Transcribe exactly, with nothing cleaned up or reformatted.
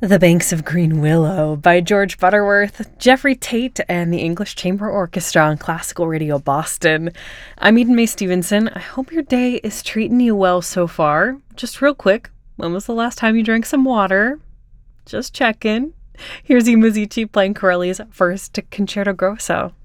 The Banks of Green Willow by George Butterworth, Jeffrey Tate, and the English Chamber Orchestra on Classical Radio Boston. I'm Eden Mae Stevenson. I hope your day is treating you well so far. Just real quick, when was the last time you drank some water? Just checking. Here's Imuzici playing Corelli's first Concerto Grosso.